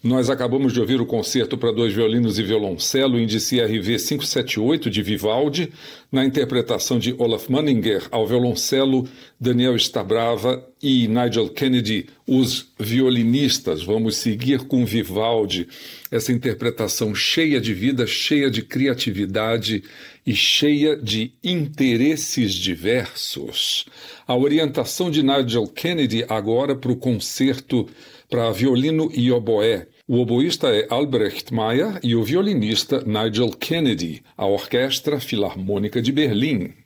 Nós acabamos de ouvir o concerto para dois violinos e violoncelo, Índice RV 578 de Vivaldi, na interpretação de Olaf Manninger ao violoncelo, Daniel Stabrava e Nigel Kennedy, os violinistas. Vamos seguir com Vivaldi, essa interpretação cheia de vida, cheia de criatividade e cheia de interesses diversos. A orientação de Nigel Kennedy agora para o concerto para violino e oboé. O oboísta é Albrecht Meyer e o violinista Nigel Kennedy, a Orquestra Filarmônica de Berlim.